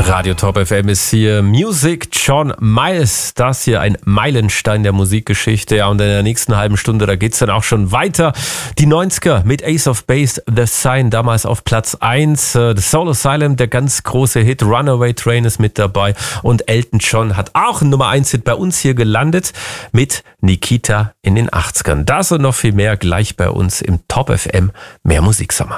Radio Top FM ist hier Music John Miles. Das hier ein Meilenstein der Musikgeschichte. Ja, und in der nächsten halben Stunde, da geht's dann auch schon weiter. Die 90er mit Ace of Base, The Sign, damals auf Platz 1. The Soul Asylum, der ganz große Hit. Runaway Train ist mit dabei. Und Elton John hat auch einen Nummer 1 Hit bei uns hier gelandet mit Nikita in den 80ern. Das und noch viel mehr gleich bei uns im Top FM Mehr Musiksommer.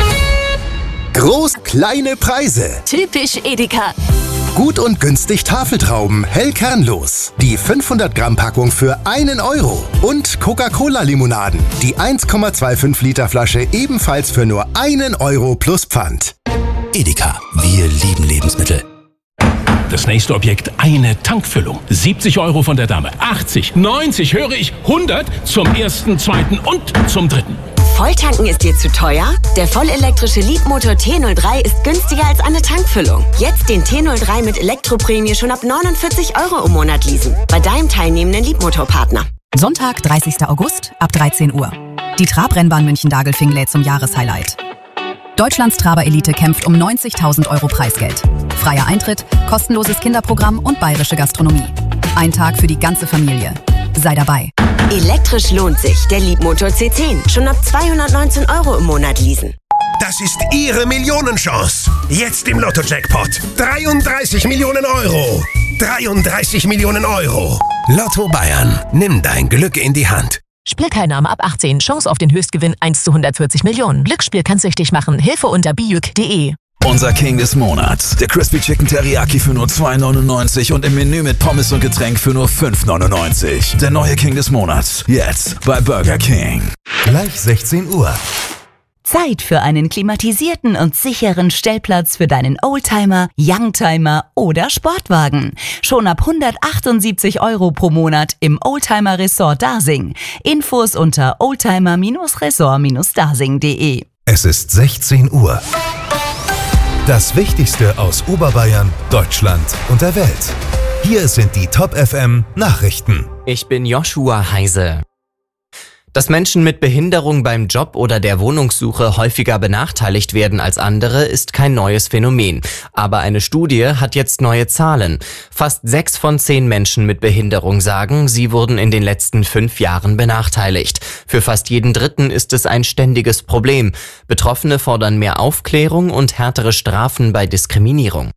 Groß, kleine Preise. Typisch Edeka. Gut und günstig Tafeltrauben, hell kernlos. Die 500 Gramm Packung für 1 Euro. Und Coca-Cola-Limonaden. Die 1,25 Liter Flasche ebenfalls für nur 1 Euro plus Pfand. Edeka, wir lieben Lebensmittel. Das nächste Objekt, eine Tankfüllung. 70 Euro von der Dame. 80, 90, höre ich, 100 zum ersten, zweiten und zum dritten. Volltanken ist dir zu teuer? Der vollelektrische Leapmotor T03 ist günstiger als eine Tankfüllung. Jetzt den T03 mit Elektroprämie schon ab 49 Euro im Monat leasen. Bei deinem teilnehmenden Leapmotor-Partner. Sonntag, 30. August ab 13 Uhr. Die Trabrennbahn München-Dagelfing lädt zum Jahreshighlight. Deutschlands Traber-Elite kämpft um 90.000 Euro Preisgeld. Freier Eintritt, kostenloses Kinderprogramm und bayerische Gastronomie. Ein Tag für die ganze Familie. Sei dabei. Elektrisch lohnt sich. Der Leapmotor C10. Schon ab 219 Euro im Monat leasen. Das ist Ihre Millionenchance. Jetzt im Lotto-Jackpot. 33 Millionen Euro. 33 Millionen Euro. Lotto Bayern. Nimm dein Glück in die Hand. Spielteilnahme ab 18. Chance auf den Höchstgewinn 1 zu 140 Millionen. Glücksspiel kann süchtig machen. Hilfe unter biuk.de. Unser King des Monats. Der Crispy Chicken Teriyaki für nur 2,99 und im Menü mit Pommes und Getränk für nur 5,99. Der neue King des Monats. Jetzt bei Burger King. Gleich 16 Uhr. Zeit für einen klimatisierten und sicheren Stellplatz für deinen Oldtimer, Youngtimer oder Sportwagen. Schon ab 178 Euro pro Monat im Oldtimer Resort Dasing. Infos unter oldtimer-resort-dasing.de. Es ist 16 Uhr. Das Wichtigste aus Oberbayern, Deutschland und der Welt. Hier sind die Top FM Nachrichten. Ich bin Joshua Heise. Dass Menschen mit Behinderung beim Job oder der Wohnungssuche häufiger benachteiligt werden als andere, ist kein neues Phänomen. Aber eine Studie hat jetzt neue Zahlen. Fast 6 von 10 Menschen mit Behinderung sagen, sie wurden in den letzten 5 Jahren benachteiligt. Für fast jeden Dritten ist es ein ständiges Problem. Betroffene fordern mehr Aufklärung und härtere Strafen bei Diskriminierung.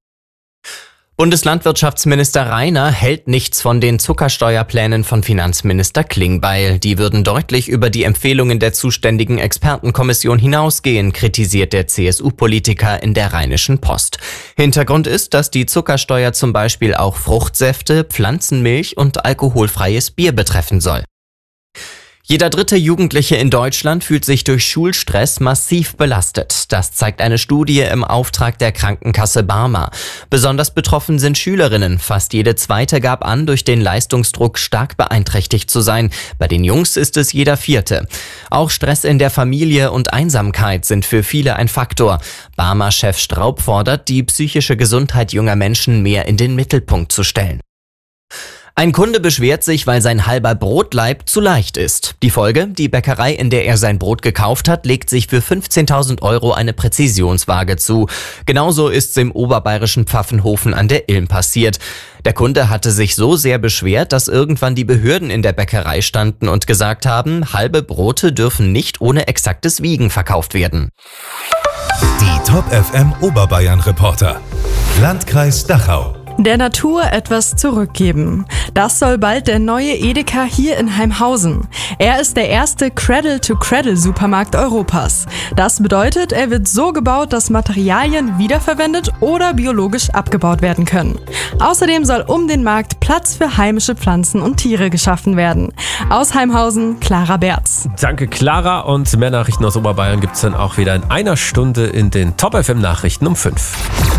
Bundeslandwirtschaftsminister Rainer hält nichts von den Zuckersteuerplänen von Finanzminister Klingbeil. Die würden deutlich über die Empfehlungen der zuständigen Expertenkommission hinausgehen, kritisiert der CSU-Politiker in der Rheinischen Post. Hintergrund ist, dass die Zuckersteuer zum Beispiel auch Fruchtsäfte, Pflanzenmilch und alkoholfreies Bier betreffen soll. Jeder dritte Jugendliche in Deutschland fühlt sich durch Schulstress massiv belastet. Das zeigt eine Studie im Auftrag der Krankenkasse Barmer. Besonders betroffen sind Schülerinnen. Fast jede zweite gab an, durch den Leistungsdruck stark beeinträchtigt zu sein. Bei den Jungs ist es jeder vierte. Auch Stress in der Familie und Einsamkeit sind für viele ein Faktor. Barmer-Chef Straub fordert, die psychische Gesundheit junger Menschen mehr in den Mittelpunkt zu stellen. Ein Kunde beschwert sich, weil sein halber Brotlaib zu leicht ist. Die Folge: Die Bäckerei, in der er sein Brot gekauft hat, legt sich für 15.000 Euro eine Präzisionswaage zu. Genauso ist's im oberbayerischen Pfaffenhofen an der Ilm passiert. Der Kunde hatte sich so sehr beschwert, dass irgendwann die Behörden in der Bäckerei standen und gesagt haben, halbe Brote dürfen nicht ohne exaktes Wiegen verkauft werden. Die Top FM Oberbayern Reporter. Landkreis Dachau. Der Natur etwas zurückgeben. Das soll bald der neue Edeka hier in Heimhausen. Er ist der erste Cradle-to-Cradle-Supermarkt Europas. Das bedeutet, er wird so gebaut, dass Materialien wiederverwendet oder biologisch abgebaut werden können. Außerdem soll um den Markt Platz für heimische Pflanzen und Tiere geschaffen werden. Aus Heimhausen, Clara Berz. Danke, Clara. Und mehr Nachrichten aus Oberbayern gibt's dann auch wieder in einer Stunde in den Top FM Nachrichten um 5.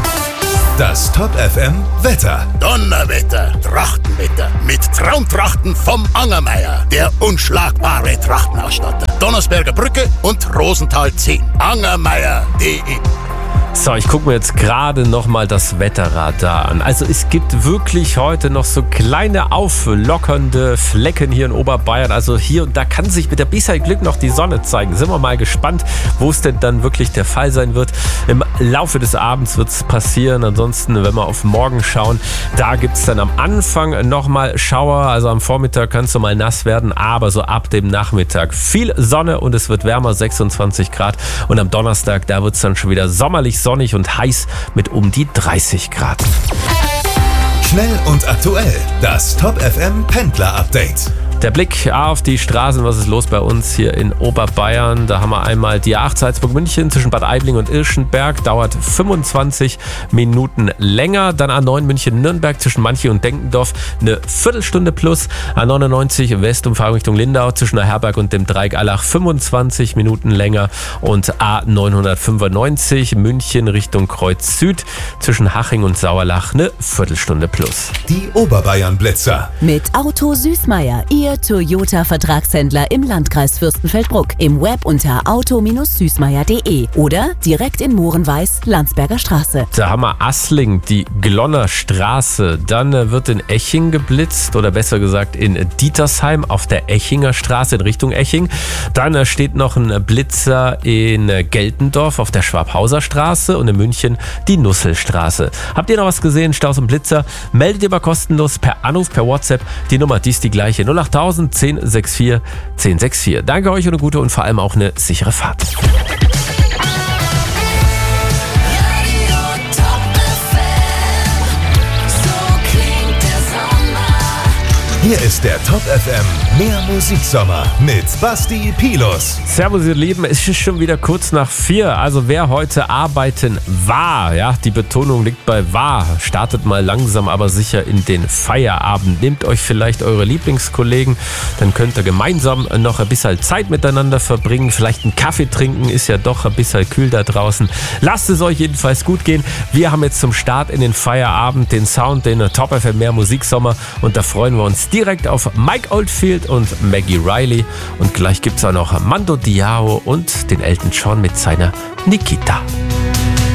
Das Top FM Wetter. Donnerwetter, Trachtenwetter mit Traumtrachten vom Angermeier, der unschlagbare Trachtenausstatter. Donnersberger Brücke und Rosenthal 10. Angermeier.de So, ich gucke mir jetzt gerade nochmal das Wetterradar an. Also es gibt wirklich heute noch so kleine auflockernde Flecken hier in Oberbayern. Also hier und da kann sich mit ein bisschen Glück noch die Sonne zeigen. Sind wir mal gespannt, wo es denn dann wirklich der Fall sein wird. Im Laufe des Abends wird es passieren. Ansonsten, wenn wir auf morgen schauen, da gibt es dann am Anfang nochmal Schauer. Also am Vormittag kann es mal nass werden, aber so ab dem Nachmittag viel Sonne und es wird wärmer, 26 Grad. Und am Donnerstag, da wird es dann schon wieder sommerlich sonnig und heiß mit um die 30 Grad. Schnell und aktuell, das Top FM Pendler Update. Der Blick auf die Straßen, was ist los bei uns hier in Oberbayern? Da haben wir einmal die A8 Salzburg-München zwischen Bad Aibling und Irschenberg, dauert 25 Minuten länger. Dann A9 München-Nürnberg zwischen Manching und Denkendorf eine Viertelstunde plus. A99 Westumfahrung Richtung Lindau zwischen der Herberg und dem Dreieck Allach 25 Minuten länger. Und A995 München Richtung Kreuz Süd zwischen Haching und Sauerlach eine Viertelstunde plus. Die Oberbayern-Blitzer. Mit Auto Süßmeier, Ihr Toyota-Vertragshändler im Landkreis Fürstenfeldbruck. Im Web unter auto-süßmeier.de oder direkt in Mohrenweiß, Landsberger Straße. Da haben wir Assling, die Glonner Straße. Dann wird in Eching geblitzt oder besser gesagt in Dietersheim auf der Echinger Straße in Richtung Eching. Dann steht noch ein Blitzer in Geltendorf auf der Schwabhauser Straße und in München die Nusselstraße. Habt ihr noch was gesehen? Staus und Blitzer? Meldet ihr mal kostenlos per Anruf, per WhatsApp. Die Nummer, die ist die gleiche. 08000 1064 1064. Danke euch und eine gute und vor allem auch eine sichere Fahrt. Hier ist der Top FM Mehr Musiksommer mit Basti Pilus. Servus ihr Lieben, es ist schon wieder kurz nach 4. Also wer heute arbeiten war, ja, die Betonung liegt bei war, startet mal langsam aber sicher in den Feierabend. Nehmt euch vielleicht eure Lieblingskollegen, dann könnt ihr gemeinsam noch ein bisschen Zeit miteinander verbringen. Vielleicht einen Kaffee trinken, ist ja doch ein bisschen kühl da draußen. Lasst es euch jedenfalls gut gehen. Wir haben jetzt zum Start in den Feierabend den Sound, den Top FM Mehr Musiksommer und da freuen wir uns direkt auf Mike Oldfield und Maggie Riley. Und gleich gibt es auch noch Mando Diao und den Elton John mit seiner Nikita.